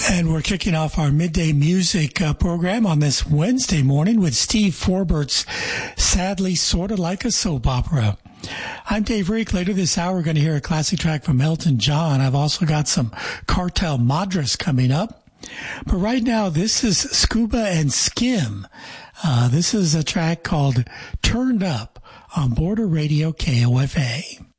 And we're kicking off our midday music program on this Wednesday morning with Steve Forbert's Sadly Sorta Like a Soap Opera. I'm Dave Reek. Later this hour, we're going to hear a classic track from Elton John. I've also got some Cartel Madras coming up. But right now, this is Scuba and Skim. This is a track called Turned Up on Border Radio KOFA.